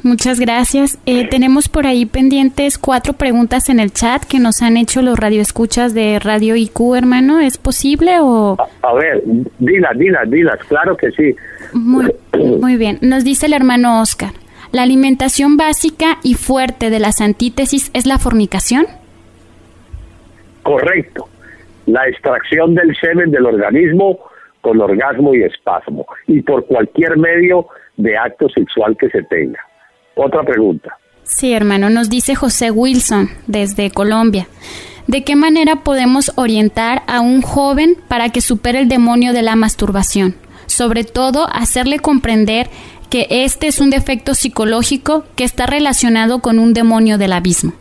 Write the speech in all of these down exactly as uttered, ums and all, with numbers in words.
Muchas gracias. Eh, tenemos por ahí pendientes cuatro preguntas en el chat que nos han hecho los radioescuchas de Radio I Q, hermano. ¿Es posible o...? A, a ver, dilas, dilas, dilas, claro que sí. Muy, muy bien. Nos dice el hermano Oscar, ¿la alimentación básica y fuerte de las antítesis es la fornicación? Correcto. La extracción del semen del organismo con orgasmo y espasmo, y por cualquier medio de acto sexual que se tenga. Otra pregunta. Sí, hermano, nos dice José Wilson desde Colombia. ¿De qué manera podemos orientar a un joven para que supere el demonio de la masturbación? Sobre todo, hacerle comprender que este es un defecto psicológico que está relacionado con un demonio del abismo.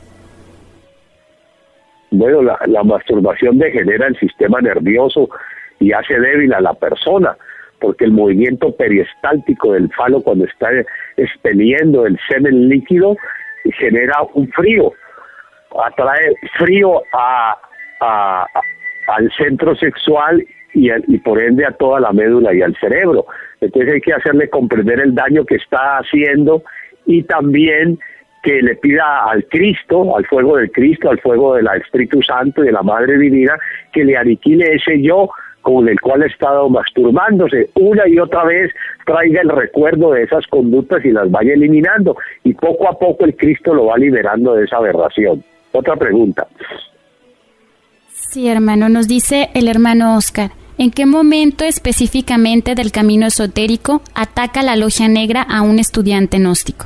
Bueno, la, la masturbación degenera el sistema nervioso y hace débil a la persona, porque el movimiento peristáltico del falo cuando está expeliendo el semen líquido genera un frío, atrae frío a, a, a, al centro sexual y, a, y por ende a toda la médula y al cerebro. Entonces hay que hacerle comprender el daño que está haciendo y también que le pida al Cristo, al fuego del Cristo, al fuego del Espíritu Santo y de la Madre Divina, que le aniquile ese yo con el cual ha estado masturbándose una y otra vez, traiga el recuerdo de esas conductas y las vaya eliminando, y poco a poco el Cristo lo va liberando de esa aberración. Otra pregunta. Sí, hermano, nos dice el hermano Oscar, ¿en qué momento específicamente del camino esotérico ataca la logia negra a un estudiante gnóstico?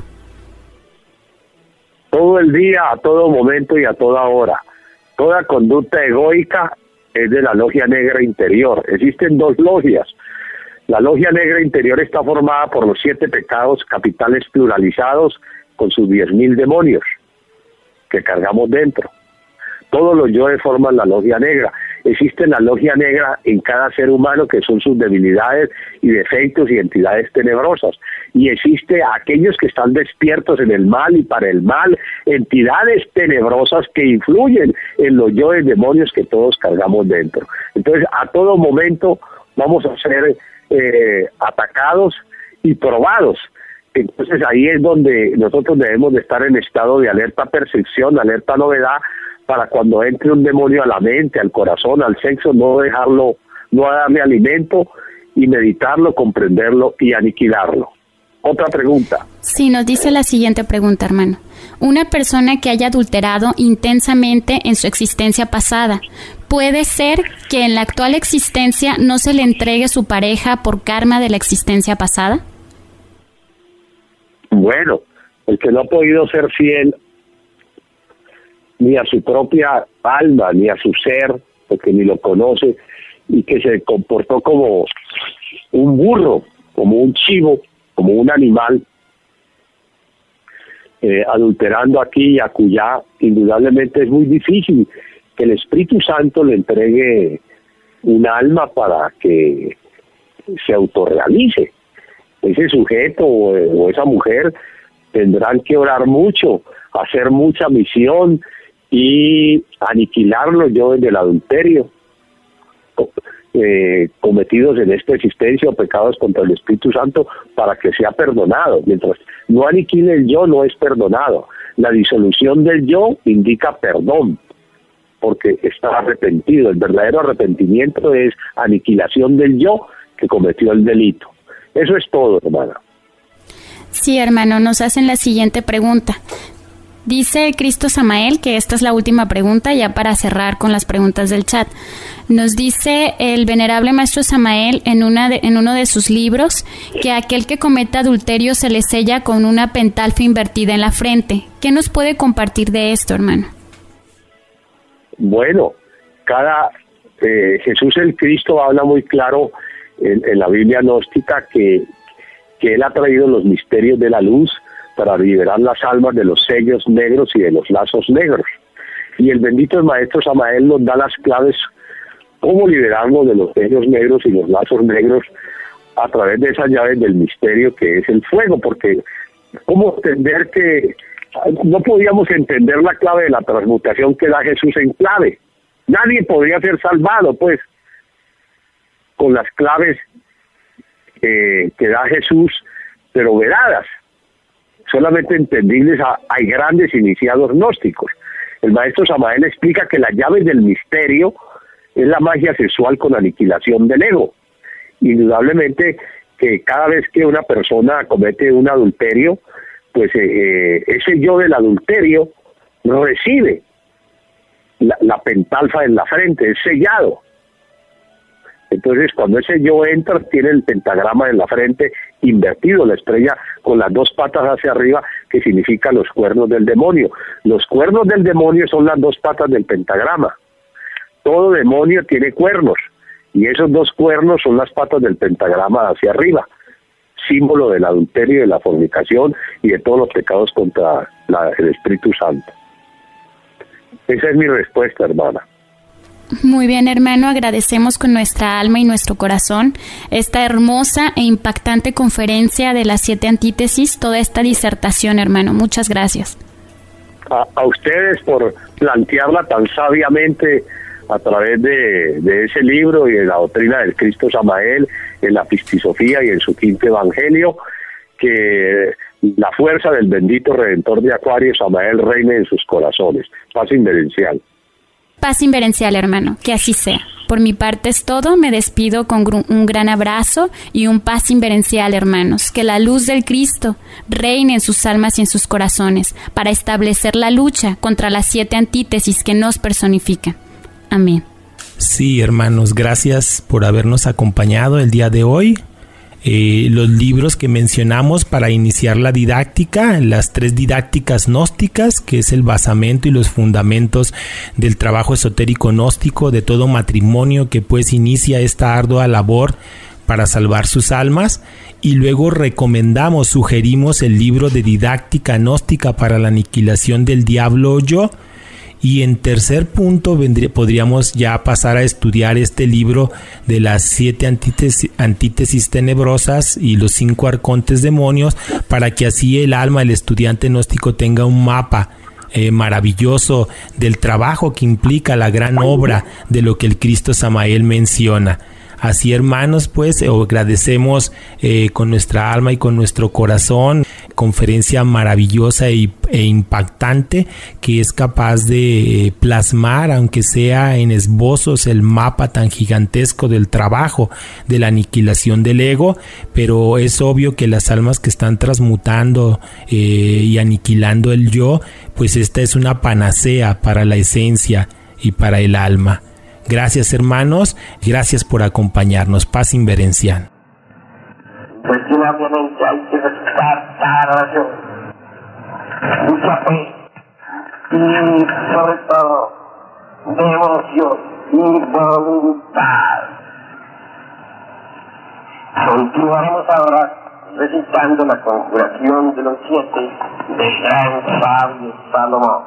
Todo el día, a todo momento y a toda hora. Toda conducta egoica es de la logia negra interior. Existen dos logias. La logia negra interior está formada por los siete pecados capitales pluralizados con sus diez mil demonios que cargamos dentro. Todos los yoes forman la logia negra. Existe la logia negra en cada ser humano, que son sus debilidades y defectos y entidades tenebrosas. Y existe aquellos que están despiertos en el mal y para el mal, entidades tenebrosas que influyen en los yoes demonios que todos cargamos dentro. Entonces, a todo momento vamos a ser eh, atacados y probados. Entonces, ahí es donde nosotros debemos de estar en estado de alerta percepción, alerta novedad, para cuando entre un demonio a la mente, al corazón, al sexo, no dejarlo, no darle alimento y meditarlo, comprenderlo y aniquilarlo. Otra pregunta. Sí, nos dice la siguiente pregunta, hermano. Una persona que haya adulterado intensamente en su existencia pasada, ¿puede ser que en la actual existencia no se le entregue su pareja por karma de la existencia pasada? Bueno, el que no ha podido ser fiel ni a su propia alma, ni a su ser, porque ni lo conoce, y que se comportó como un burro, como un chivo, como un animal, eh, adulterando aquí y acullá, indudablemente es muy difícil que el Espíritu Santo le entregue un alma para que se autorrealice. Ese sujeto o, o esa mujer tendrán que orar mucho, hacer mucha misión, y aniquilarlo yo del adulterio eh, cometidos en esta existencia o pecados contra el Espíritu Santo para que sea perdonado. Mientras no aniquile el yo, no es perdonado. La disolución del yo indica perdón, porque está arrepentido. El verdadero arrepentimiento es aniquilación del yo que cometió el delito. Eso es todo, hermana. Sí, hermano, nos hacen la siguiente pregunta. Dice Cristo Samael, que esta es la última pregunta ya para cerrar con las preguntas del chat. Nos dice el venerable maestro Samael en, una de, en uno de sus libros que aquel que cometa adulterio se le sella con una pentalfa invertida en la frente. ¿Qué nos puede compartir de esto, hermano? Bueno, cada eh, Jesús el Cristo habla muy claro en, en la Biblia gnóstica que, que Él ha traído los misterios de la luz para liberar las almas de los sellos negros y de los lazos negros. Y el bendito Maestro Samael nos da las claves cómo liberarnos de los sellos negros y los lazos negros a través de esas llaves del misterio que es el fuego, porque cómo entender que no podíamos entender la clave de la transmutación que da Jesús en clave. Nadie podría ser salvado, pues, con las claves eh, que da Jesús, pero veladas. solamente entendibles a, hay grandes iniciados gnósticos. El maestro Samael explica que la llave del misterio es la magia sexual con aniquilación del ego. Indudablemente que cada vez que una persona comete un adulterio, pues eh, eh, ese yo del adulterio recibe la, la pentalfa en la frente, es sellado. Entonces, cuando ese yo entra, tiene el pentagrama en la frente invertido, la estrella con las dos patas hacia arriba, que significa los cuernos del demonio. Los cuernos del demonio son las dos patas del pentagrama. Todo demonio tiene cuernos, y esos dos cuernos son las patas del pentagrama hacia arriba, símbolo del adulterio, de la fornicación y de todos los pecados contra la, el Espíritu Santo. Esa es mi respuesta, hermana. Muy bien, hermano, agradecemos con nuestra alma y nuestro corazón esta hermosa e impactante conferencia de las siete antítesis, toda esta disertación, hermano. Muchas gracias. A, a ustedes por plantearla tan sabiamente a través de, de ese libro y de la doctrina del Cristo Samael, en la Pistisofía y en su quinto evangelio, que la fuerza del bendito Redentor de Acuario, Samael, reine en sus corazones. Paz inverencial. Paz inverencial, hermano, que así sea. Por mi parte es todo, me despido con un gran abrazo y un paz inverencial, hermanos. Que la luz del Cristo reine en sus almas y en sus corazones para establecer la lucha contra las siete antítesis que nos personifican. Amén. Sí, hermanos, gracias por habernos acompañado el día de hoy. Eh, los libros que mencionamos para iniciar la didáctica, las tres didácticas gnósticas, que es el basamento y los fundamentos del trabajo esotérico gnóstico de todo matrimonio que pues inicia esta ardua labor para salvar sus almas, y luego recomendamos, sugerimos el libro de didáctica gnóstica para la aniquilación del diablo yo. Y en tercer punto vendría, podríamos ya pasar a estudiar este libro de las siete antítesis, antítesis tenebrosas y los cinco arcontes demonios, para que así el alma, el estudiante gnóstico, tenga un mapa eh, maravilloso del trabajo que implica la gran obra de lo que el Cristo Samael menciona. Así, hermanos, pues agradecemos eh, con nuestra alma y con nuestro corazón, conferencia maravillosa e, e impactante, que es capaz de eh, plasmar, aunque sea en esbozos, el mapa tan gigantesco del trabajo de la aniquilación del ego. Pero es obvio que las almas que están transmutando eh, y aniquilando el yo, pues esta es una panacea para la esencia y para el alma. Gracias, hermanos, gracias por acompañarnos. Paz inverencial. Pues sí, obviamente hay que respetar cada oración, mucha fe y sobre todo devoción y voluntad. Continuaremos ahora recitando la conjuración de los siete del gran sabio Salomón.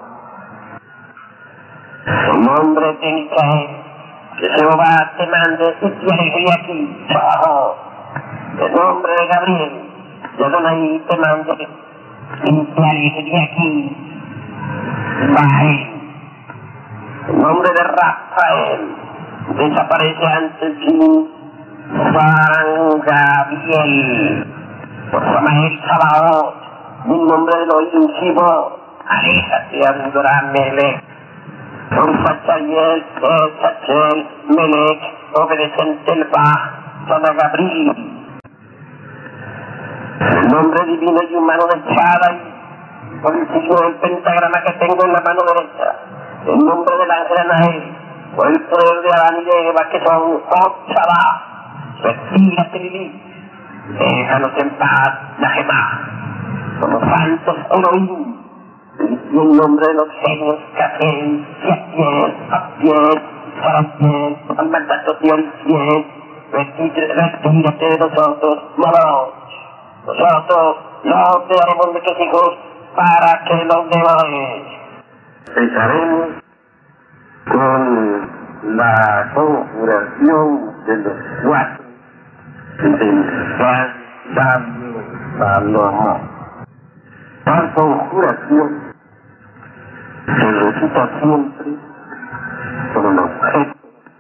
En nombre de Micael, que Jehová te mande y te aleje aquí, trabajo. En nombre de Gabriel, que Adonai te mande y te aleje de aquí, Bael. En nombre de Rafael, desaparece ante ti, San Gabriel. Por Samael Sabaoth, en nombre de lo íntimo, aléjate, Adonai. Por Sachayel, Sachel, Melech, obedeciente el Ba, San Gabriel. El nombre divino y humano de Chadai, por el signo del pentagrama que tengo en la mano derecha. El nombre del ángel Anael, por el poder de Adán y de Eva, que son Ochaba. Retírate, Lili. Déjanos en paz, Nahemá. Por los santos Elohim. Y en nombre de los genios, Catel, Yatiel, Apiel, Sarapiel, al mandato de Orifiel, retírate de nosotros, no, nosotros no te daremos nuestros hijos para que los devores. Empezaremos con la conjuración de los cuatro del gran sabio Salomón. La conjuración se recita siempre con el objeto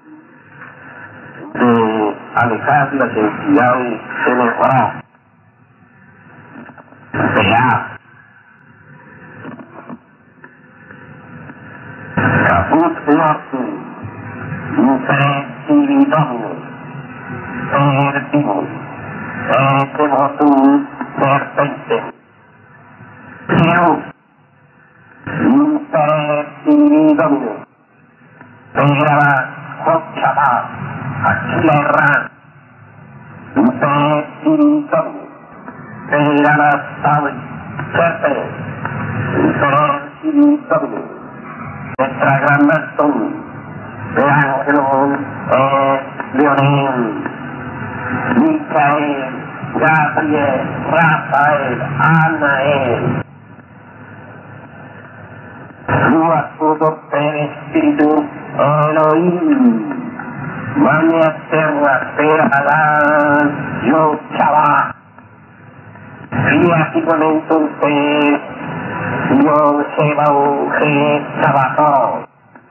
de alejar las entidades tenebrosas, de A, Apud norte, imperenti dominus, perdimus, et devotum serpentem. Deus, imperenti dominus, perava hocchava, accelerra, imperenti dominus, perava stavi, serpens, imperenti dominus, tetragrammatum, de angelum et leonem, Michael, Gabriel, Rafael, Anael, Ruach Tudo per Espíritu Elohim, Mania Terra per Adán, Yo Chava, Criaticomentum per Yo Sebau Ge Sabato,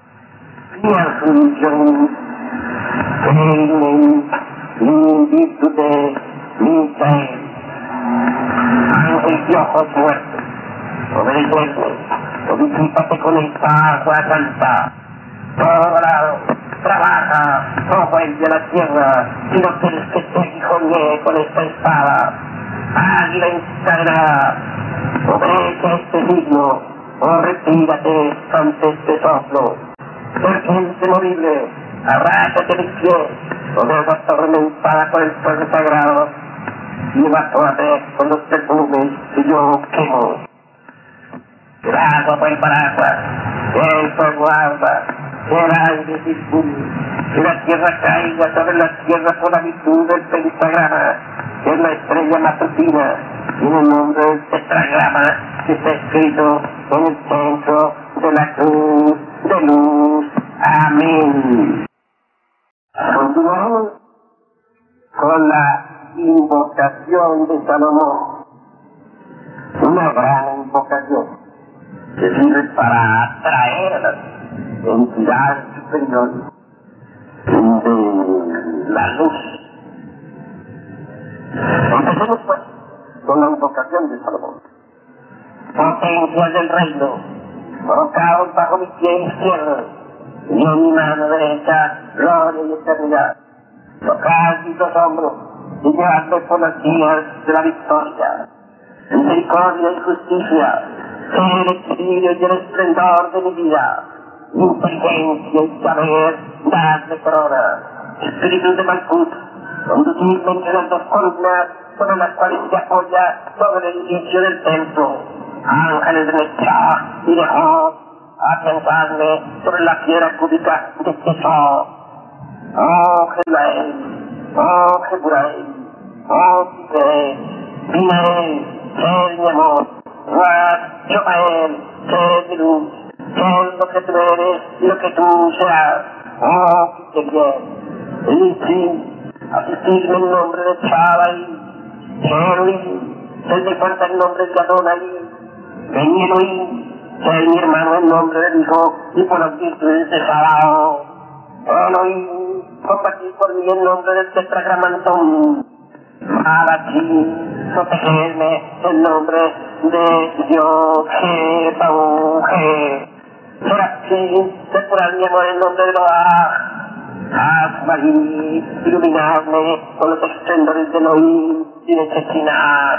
Criatum Cremen in virtute Michael, Ángel de ojos muertos, obedecedme, obedípate con esta agua santa, todo lado, trabaja, todo el de la tierra, si no quieres que te hijoñe con esta espada, águila encadenada, obedece a este signo, o retírate ante este soplo, serpiente morible, arrácate mis pies, o debo atormentada con el fuego sagrado, lleva toda vez con los perfumes que yo quemo. El agua por el paraguas, el fuego arda, el aire circule, que la tierra caiga sobre la tierra por la virtud del pentagrama, que es la estrella matutina, y en el nombre del tetragrama que está escrito en el centro de la cruz de luz. Amén. Continuamos con la invocación de Salomón, una gran invocación que sirve para atraer a las entidades superiores de la luz. Empecemos pues con la invocación de Salomón. Potencias del reino, colocados bajo mi pie izquierdo, y en mi mano derecha, gloria y eternidad. Tocad mis dos hombros y llevadme por las vías de la victoria. Misericordia y justicia, sé el equilibrio y el esplendor de mi vida. Inteligencia y saber, dadme corona. Espíritu de Malkut, conducidme entre las dos columnas sobre las cuales se apoya todo el edificio del templo. Ángeles de Mechá y de Job, afianzadme sobre la piedra cúbica de Tesor. Oh Jerusalén, oh Jerusalén, oh Tigre, Pinael, sé mi amor, Ruach, Jomael, sé mi luz, sé lo que tú eres y lo que tú serás. Oh, qué bien. Y sí, asistidme en nombre de Chabai, Elohim, sé de cuenta en nombre de Adonai, ven Elohim, sé mi hermano en nombre del Hijo y por las virtudes de Sabaoth. Elohim, combatid por mí en nombre del tetragramantum. Malachi, protegedme en nombre de Dios, Jehová, Serafín, depurad mi amor en nombre de Loah. Asmarí, iluminadme con los esplendores de Elohim y de Shekinah.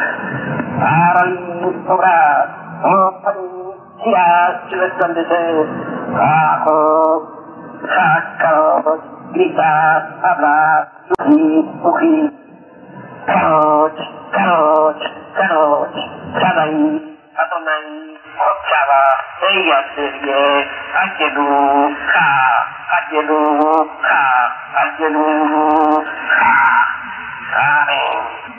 Aralim, obrad, oh Panim, girad y resplandeced. Bajo, Jacaros, gritad, hablad, rugid, rugid. Karoch, Karoch, Karoch, Shaddai, Adonai, Hochava, Eyaserie, Ayelu, Ha, Ayelu, Ha, Ayelu, Ha. Amén.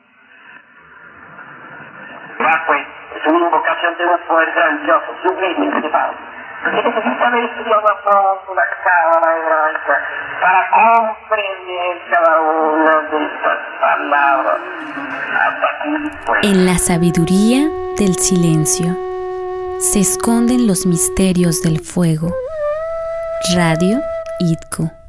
Ya pues, es una invocación de un poder grandioso, sublime, elevado. Porque necesita haber estudiado a fondo la cábala hebraica para comprender cada una de estas palabras. Hasta aquí, pues. En la sabiduría del silencio se esconden los misterios del fuego. Radio I D C O.